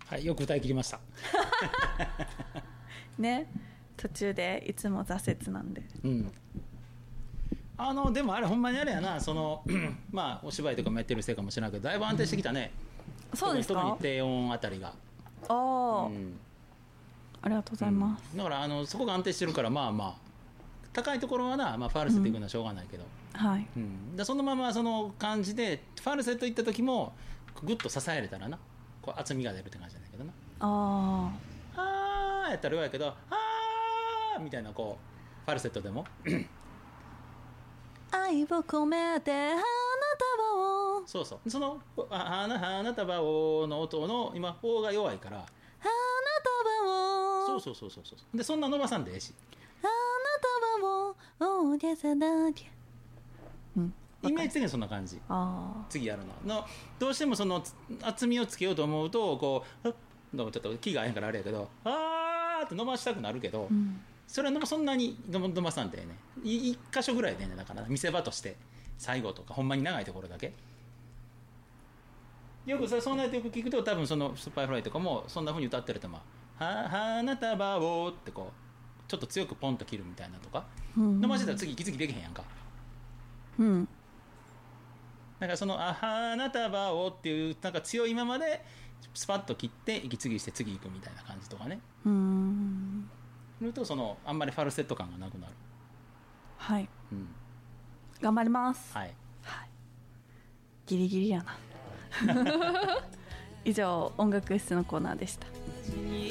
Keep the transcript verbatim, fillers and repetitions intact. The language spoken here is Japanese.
はい、よく歌い切りましたね、途中でいつも挫折なんで、 うん、あのでもあれほんまにあれやな、そのまあお芝居とかもやってるせいかもしれないけどだいぶ安定してきたね、 うん、そうですか。 特に低音あたりが、 ああ、 うん、 ありがとうございます、 うん、だからあのそこが安定してるからまあまあ高いところはな、まあ、ファルセットいくのはしょうがないけど、 うん、はい、 うん、だそのままその感じでファルセットいった時もグッと支えれたらな、こう厚みが出るって感じなんだけどな。 ああーやったら弱いけど、あーみたいなこうファルセットでも愛を込めて花束を、 そうそう、その花花束をの音の今おが弱いから花束を、 そうそうそうそうそうでそんな伸ばさんでええし、 花束を大げさだけ、うん、 イメージ的にそんな感じ。 あ次やるののどうしてもその厚みをつけようと思うとこうちょっと気が合えんからあれやけど、あーって伸ばしたくなるけど、うん、それはそんなに伸ばさんでね、いっ箇所ぐらいでね、だから見せ場として最後とかほんまに長いところだけよくさ、そうなってよく聞くと多分そのスーパーフライとかもそんな風に歌ってると、まあは花束をってこうちょっと強くポンと切るみたいなとか、うん、伸ばしてたら次息継ぎできへんやんか、うん、だからそのあ花束をっていうなんか強いままでスパッと切って息継ぎして次行くみたいな感じとかね、うーんするとそのあんまりファルセット感がなくなる。 はい、うん、頑張ります。 はい、 はい、ギリギリやな以上音楽室のコーナーでした。